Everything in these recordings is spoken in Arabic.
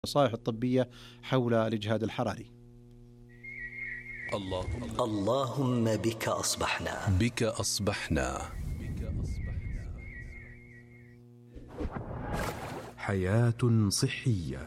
النصائح الطبية حول الإجهاد الحراري. اللهم بك أصبحنا حياة صحية.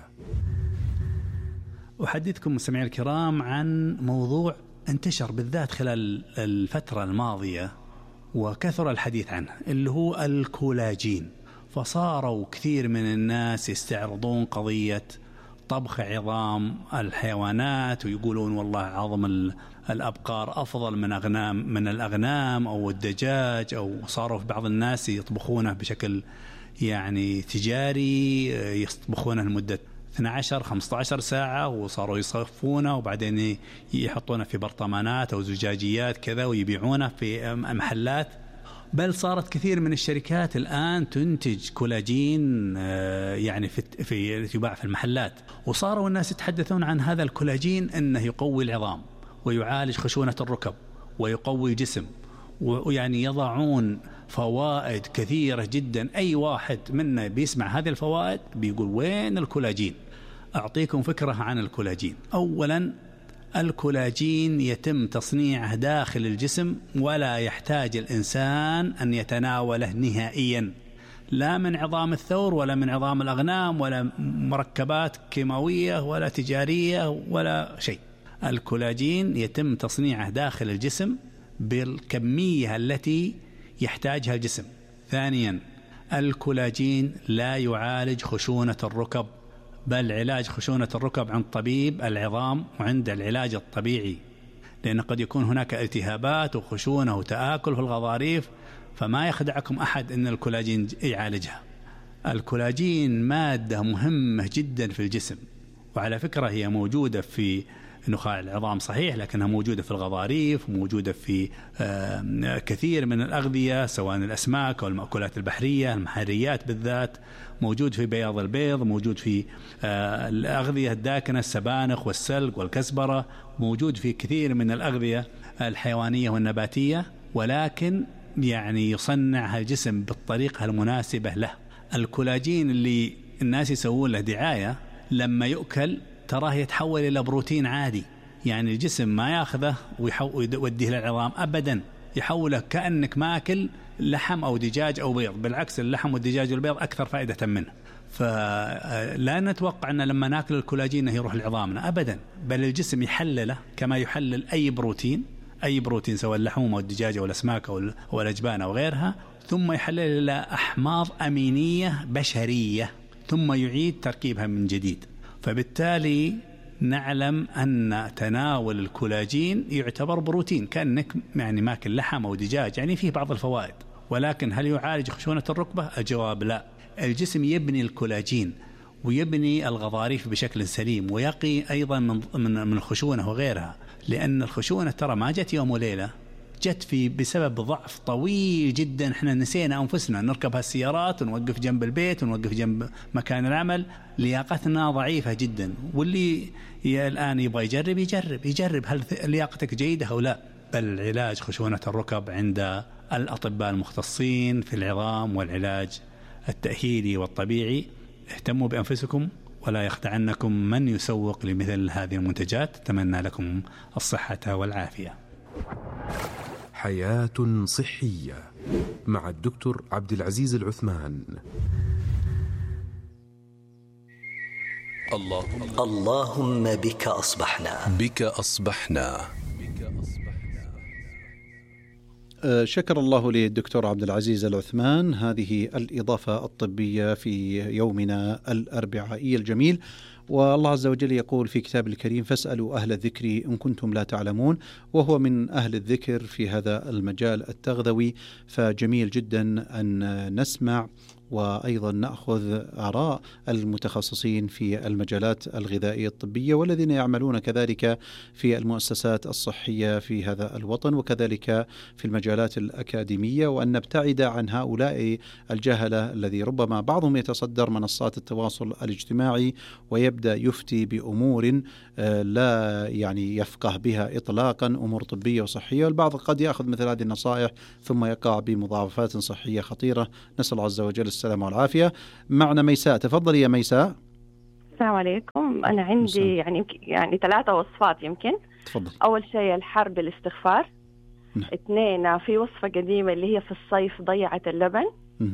أحدثكم مستمعي الكرام عن موضوع انتشر بالذات خلال الفترة الماضية وكثر الحديث عنه، اللي هو الكولاجين. فصاروا كثير من الناس يستعرضون قضية طبخ عظام الحيوانات، ويقولون والله عظم الأبقار أفضل من الأغنام أو الدجاج، أو صاروا في بعض الناس يطبخونه بشكل يعني تجاري، يطبخونه لمدة 12-15 ساعة وصاروا يصفونه وبعدين يحطونه في برطمانات أو زجاجيات كذا ويبيعونه في محلات. بل صارت كثير من الشركات الآن تنتج كولاجين يعني في يباع في المحلات، وصاروا الناس يتحدثون عن هذا الكولاجين أنه يقوي العظام ويعالج خشونة الركب ويقوي الجسم، ويعني يضعون فوائد كثيرة جدا. أي واحد منا بيسمع هذه الفوائد بيقول وين الكولاجين؟ أعطيكم فكرة عن الكولاجين. أولا، الكولاجين يتم تصنيعه داخل الجسم ولا يحتاج الإنسان أن يتناوله نهائيا، لا من عظام الثور ولا من عظام الأغنام ولا مركبات كيماوية ولا تجارية ولا شيء. الكولاجين يتم تصنيعه داخل الجسم بالكمية التي يحتاجها الجسم. ثانيا، الكولاجين لا يعالج خشونة الركب، بل علاج خشونة الركب عند طبيب العظام وعند العلاج الطبيعي، لأن قد يكون هناك التهابات وخشونة وتآكل في الغضاريف، فما يخدعكم أحد أن الكولاجين يعالجها. الكولاجين مادة مهمة جدا في الجسم، وعلى فكرة هي موجودة في نخاع العظام صحيح، لكنها موجودة في الغضاريف وموجودة في كثير من الأغذية، سواء الأسماك أو المأكولات البحرية، المحاريات بالذات، موجود في بياض البيض، موجود في الأغذية الداكنة، السبانخ والسلق والكزبرة، موجود في كثير من الأغذية الحيوانية والنباتية، ولكن يعني يصنعها الجسم بالطريقة المناسبة له. الكولاجين اللي الناس يسوون له دعاية لما يؤكل تراه يتحول إلى بروتين عادي، يعني الجسم ما يأخذه ويوديه للعظام أبدا، يحوله كأنك ماكل لحم أو دجاج أو بيض. بالعكس، اللحم والدجاج والبيض أكثر فائدة منه. فلا نتوقع أن لما ناكل الكولاجين يروح لعظامنا أبدا، بل الجسم يحلله كما يحلل أي بروتين سواء اللحوم أو الدجاج أو الأسماك أو الأجبان أو غيرها، ثم يحلل إلى أحماض أمينية بشرية، ثم يعيد تركيبها من جديد. فبالتالي نعلم أن تناول الكولاجين يعتبر بروتين، كأنك يعني ماكل لحم أو دجاج، يعني فيه بعض الفوائد. ولكن هل يعالج خشونة الركبة؟ الجواب لا. الجسم يبني الكولاجين ويبني الغضاريف بشكل سليم، ويقي أيضا من الخشونة وغيرها، لأن الخشونة ترى ما جت يوم وليلة، جت بسبب ضعف طويل جدا. احنا نسينا أنفسنا نركب هالسيارات ونوقف جنب البيت ونوقف جنب مكان العمل، لياقتنا ضعيفة جدا. واللي الآن يبغى يجرب هل لياقتك جيدة أو لا. بل علاج خشونة الركب عند الأطباء المختصين في العظام والعلاج التأهيلي والطبيعي. اهتموا بأنفسكم ولا يخدعنكم من يسوق لمثل هذه المنتجات. أتمنى لكم الصحة والعافية. حياة صحية مع الدكتور عبد العزيز العثمان. اللهم بك أصبحنا. شكر الله للدكتور عبد العزيز العثمان هذه الإضافة الطبية في يومنا الأربعائي الجميل. والله عز وجل يقول في كتاب الكريم: فاسألوا أهل الذكر إن كنتم لا تعلمون، وهو من أهل الذكر في هذا المجال التغذوي. فجميل جدا أن نسمع وأيضا نأخذ آراء المتخصصين في المجالات الغذائية الطبية والذين يعملون كذلك في المؤسسات الصحية في هذا الوطن، وكذلك في المجالات الأكاديمية، وأن نبتعد عن هؤلاء الجهلة الذي ربما بعضهم يتصدر منصات التواصل الاجتماعي ويبدأ يفتي بأمور لا يعني يفقه بها إطلاقا، أمور طبية وصحية، والبعض قد يأخذ مثل هذه النصائح ثم يقع بمضاعفات صحية خطيرة. نسأل الله عز وجل السلامة والعافية. معنا ميساء، تفضل يا ميساء. السلام عليكم. أنا عندي يعني 3 وصفات يمكن. تفضل. أول شيء الحر بالاستغفار. نعم. 2 في وصفة قديمة اللي هي في الصيف ضيعت اللبن.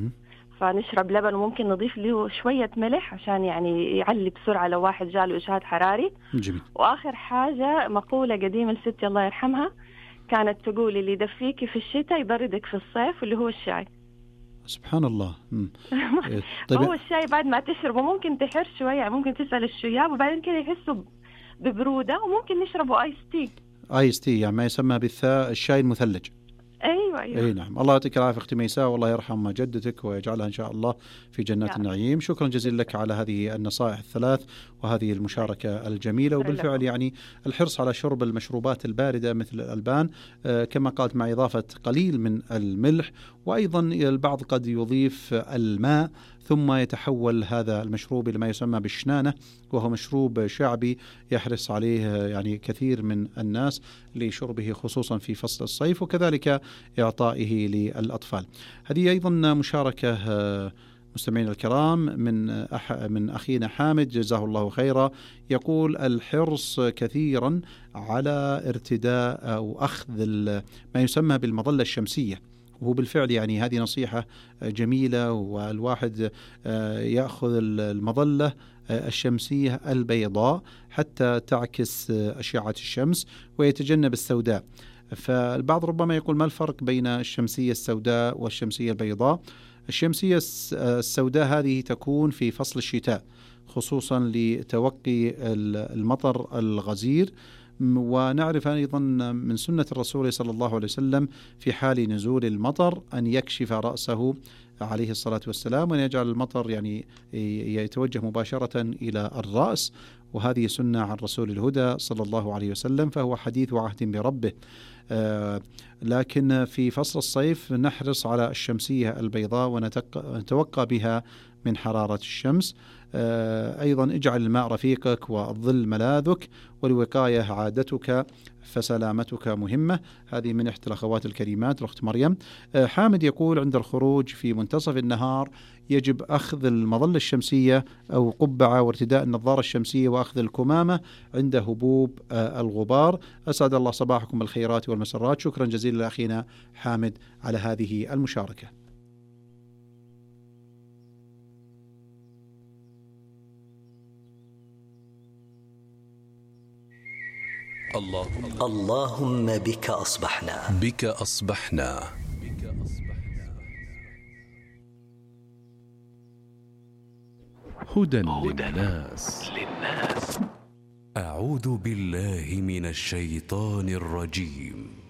فنشرب لبن وممكن نضيف له شوية ملح عشان يعني يعلي بسرعة لو واحد جاله إجهاد حراري. جميل. وآخر حاجة مقولة قديمة لستي الله يرحمها، كانت تقول اللي يدفيكي في الشتاء يبردك في الصيف، اللي هو الشاي. سبحان الله. طيب هو الشاي بعد ما تشربه ممكن تحر شوية، يعني ممكن تسأل الشياب وبعدين كده يحسوا ببرودة، وممكن نشربه آيس تي يعني ما يسمى بالثاء الشاي المثلج. أيوة. أي نعم. الله يعطيك العافية أختي ميساء، والله يرحم جدتك ويجعلها إن شاء الله في جنات النعيم. شكرا جزيلا لك على هذه النصائح الثلاث وهذه المشاركة الجميلة. وبالفعل يعني الحرص على شرب المشروبات الباردة مثل الألبان كما قالت، مع إضافة قليل من الملح، وأيضا البعض قد يضيف الماء ثم يتحول هذا المشروب إلى ما يسمى بالشنانة، وهو مشروب شعبي يحرص عليه يعني كثير من الناس لشربه خصوصا في فصل الصيف، وكذلك إعطائه للأطفال. هذه أيضا مشاركة مستمعين الكرام من أخينا حامد جزاه الله خيرا، يقول الحرص كثيرا على ارتداء أو أخذ ما يسمى بالمظلة الشمسية، وهو بالفعل يعني هذه نصيحة جميلة، والواحد يأخذ المظلة الشمسية البيضاء حتى تعكس أشعة الشمس ويتجنب السوداء. فالبعض ربما يقول ما الفرق بين الشمسية السوداء والشمسية البيضاء؟ الشمسية السوداء هذه تكون في فصل الشتاء خصوصا لتوقي المطر الغزير، ونعرف أيضا من سنة الرسول صلى الله عليه وسلم في حال نزول المطر أن يكشف رأسه عليه الصلاة والسلام، وأن يجعل المطر يعني يتوجه مباشرة إلى الرأس، وهذه سنة عن رسول الهدى صلى الله عليه وسلم، فهو حديث عهد بربه. لكن في فصل الصيف نحرص على الشمسية البيضاء ونتوقع بها من حرارة الشمس. أيضا اجعل الماء رفيقك والظل ملاذك، والوقاية عادتك فسلامتك مهمة. هذه من إحدى الأخوات الكريمات الأخت مريم. حامد يقول عند الخروج في منتصف النهار يجب أخذ المظلة الشمسية أو قبعة وارتداء النظارة الشمسية وأخذ الكمامة عند هبوب الغبار. أسعد الله صباحكم بالخيرات والمسرات. شكرا جزيلا لأخينا حامد على هذه المشاركة. اللهم بك أصبحنا هدى للناس. أعوذ بالله من الشيطان الرجيم.